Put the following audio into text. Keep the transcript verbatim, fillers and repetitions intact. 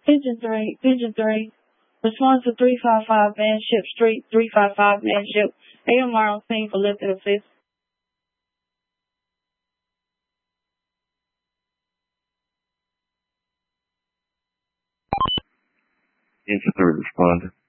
Pigeon three, Pigeon three. Response to three five five Manship Street, three five five Manship. A M R on scene for lifted assist. Engine three responding.